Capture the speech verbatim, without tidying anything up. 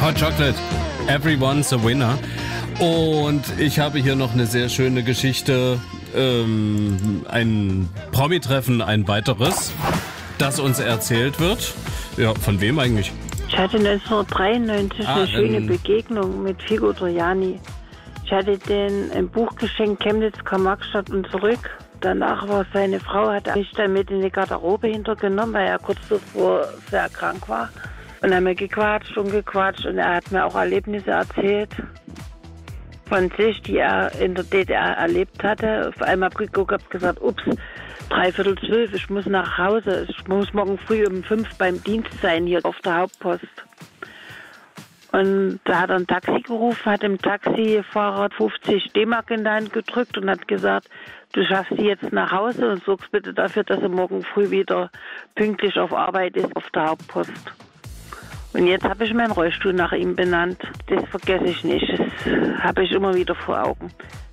Hot Chocolate, everyone's a winner. Und ich habe hier noch eine sehr schöne Geschichte, ähm, ein Promi-Treffen, ein weiteres, das uns erzählt wird. Ja, von wem eigentlich? Ich hatte neunzehnhundertdreiundneunzig Ah, eine schöne ähm, Begegnung mit Figo Troiani. Ich hatte den ein Buch geschenkt, Chemnitz, Karl-Marx-Stadt und zurück. Danach war seine Frau, hat mich dann mit in die Garderobe hintergenommen, weil er kurz davor sehr krank war. Und dann haben wir gequatscht und gequatscht und er hat mir auch Erlebnisse erzählt von sich, die er in der D D R erlebt hatte. Auf einmal habe ich gesagt, ups, dreiviertel zwölf, ich muss nach Hause. Ich muss morgen früh um fünf beim Dienst sein, hier auf der Hauptpost. Und da hat er ein Taxi gerufen, hat dem Taxifahrer fünfzig D-Mark in die Hand gedrückt und hat gesagt, du schaffst sie jetzt nach Hause und sorgst bitte dafür, dass er morgen früh wieder pünktlich auf Arbeit ist auf der Hauptpost. Und jetzt habe ich meinen Rollstuhl nach ihm benannt. Das vergesse ich nicht. Das habe ich immer wieder vor Augen.